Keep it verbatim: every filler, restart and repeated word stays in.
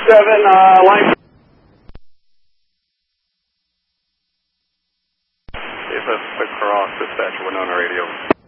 seven, uh, line. If that's the cross, dispatch, Winona Radio.